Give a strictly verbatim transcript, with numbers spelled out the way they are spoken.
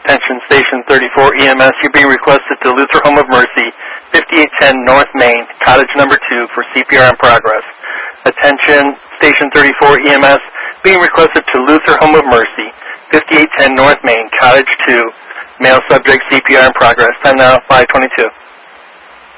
Attention Station thirty-four E M S, you're being requested to Luther Home of Mercy, fifty-eight ten North Main, Cottage Number two for C P R in progress. Attention Station thirty-four E M S, being requested to Luther Home of Mercy, fifty-eight ten North Main, Cottage two, male subject C P R in progress. Time now, five twenty-two.